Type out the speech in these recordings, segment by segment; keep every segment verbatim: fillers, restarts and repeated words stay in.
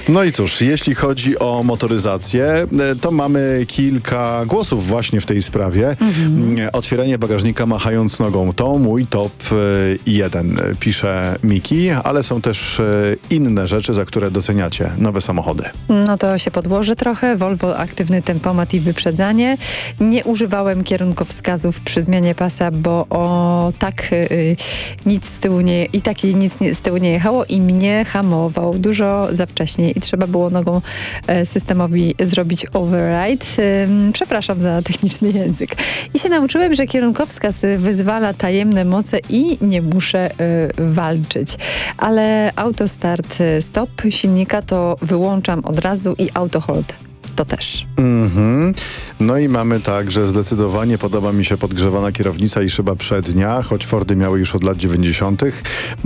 No i cóż, jeśli chodzi o motoryzację, to mamy kilka głosów właśnie w tej sprawie. Mhm. Otwieranie bagażnika machając nogą to mój top jeden, pisze Miki, ale są też inne rzeczy, za które doceniacie nowe samochody. No to się podłoży trochę. Volvo aktywny tempomat i wyprzedzanie. Nie używałem kierunkowskazów przy zmianie pasa, bo o tak yy, nic z tyłu nie, i tak nic z tyłu nie jechało i mnie hamował dużo za wcześnie i trzeba było nogą e, systemowi zrobić override. E, przepraszam za techniczny język. I się nauczyłem, że kierunkowskaz wyzwala tajemne moce i nie muszę e, walczyć. Ale autostart stop silnika to wyłączam od razu i auto hold. To też. Mm-hmm. No i mamy tak, że zdecydowanie podoba mi się podgrzewana kierownica i szyba przednia, choć Fordy miały już od lat dziewięćdziesiątych.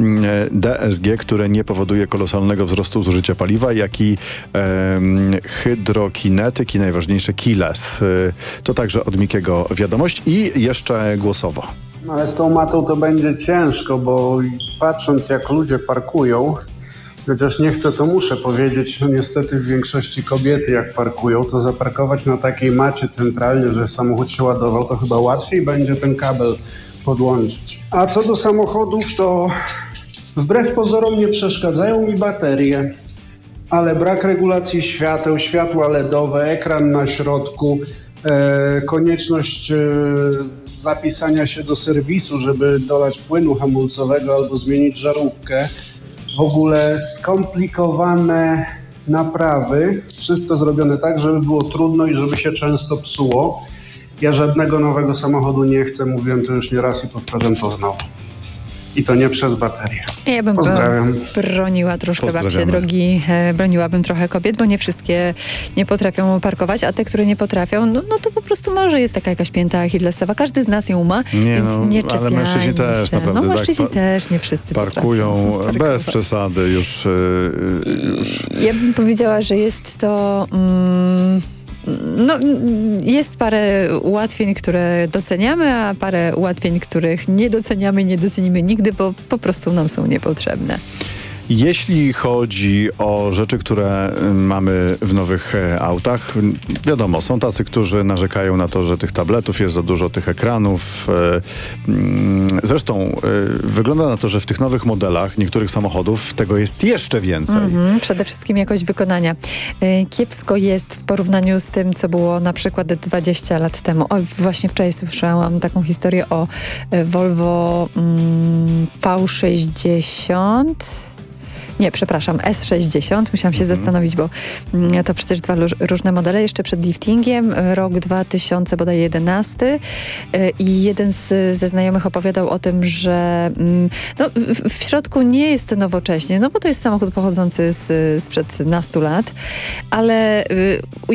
D S G, które nie powoduje kolosalnego wzrostu zużycia paliwa, jak i e, hydrokinetyk i najważniejsze keyless. To także od Mikiego wiadomość i jeszcze głosowo. No ale z tą matą to będzie ciężko, bo patrząc jak ludzie parkują, chociaż nie chcę, to muszę powiedzieć, że niestety w większości kobiety jak parkują, to zaparkować na takiej macie centralnie, że samochód się ładował, to chyba łatwiej będzie ten kabel podłączyć. A co do samochodów, to wbrew pozorom nie przeszkadzają mi baterie, ale brak regulacji świateł, światła L E D owe, ekran na środku, e, konieczność e, zapisania się do serwisu, żeby dolać płynu hamulcowego albo zmienić żarówkę, w ogóle skomplikowane naprawy, wszystko zrobione tak, żeby było trudno i żeby się często psuło. Ja żadnego nowego samochodu nie chcę, mówiłem to już nie raz i powtarzam to znowu. I to nie przez baterię. Ja bym Pozdrawiam. broniła troszkę babcie drogi, e, broniłabym trochę kobiet, bo nie wszystkie nie potrafią parkować, a te, które nie potrafią, no, no to po prostu może jest taka jakaś pięta achillesowa. Każdy z nas ją ma, nie, więc no, nie czepiajmy ale mężczyźni też się. naprawdę. No mężczyźni tak, też, nie wszyscy parkują bez przesady już, yy, już. Ja bym powiedziała, że jest to... Mm, No, jest parę ułatwień, które doceniamy, a parę ułatwień, których nie doceniamy i nie docenimy nigdy, bo po prostu nam są niepotrzebne. Jeśli chodzi o rzeczy, które mamy w nowych autach, wiadomo, są tacy, którzy narzekają na to, że tych tabletów jest za dużo, tych ekranów. Zresztą wygląda na to, że w tych nowych modelach niektórych samochodów tego jest jeszcze więcej. Mm-hmm, przede wszystkim jakość wykonania. Kiepsko jest w porównaniu z tym, co było na przykład dwadzieścia lat temu. O, właśnie wczoraj słyszałam taką historię o Volvo mm, V sześćdziesiąt. Nie, przepraszam, S sześćdziesiąt. Musiałam się mm. zastanowić, bo mm, to przecież dwa l- różne modele. Jeszcze przed liftingiem, rok dwa tysiące jedenasty. Yy, I jeden z, ze znajomych opowiadał o tym, że mm, no, w, w środku nie jest nowocześnie, no bo to jest samochód pochodzący z, sprzed nastu lat, ale yy,